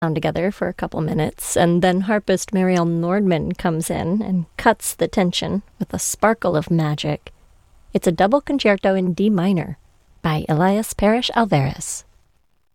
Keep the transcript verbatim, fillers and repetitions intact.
down together for a couple minutes, and then harpist Mariel Nordman comes in and cuts the tension with a sparkle of magic. It's a double concerto in D minor by Elias Parrish Alvarez.